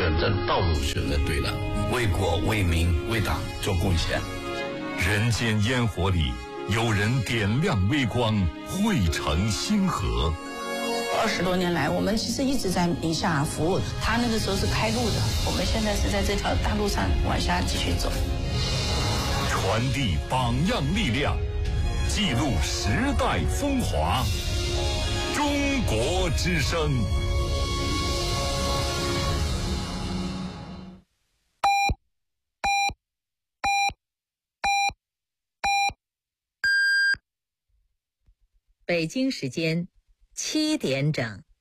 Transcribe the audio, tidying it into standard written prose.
选择道路选择对了，为国为民为党做贡献。 人间烟火里，有人点亮微光，汇成星河。 20多年来，我们其实一直在宁夏服务。他那个时候是开路的，我们现在是在这条大路上往下继续走。 传递榜样力量，记录时代风华。中国之声。 北京时间7点整。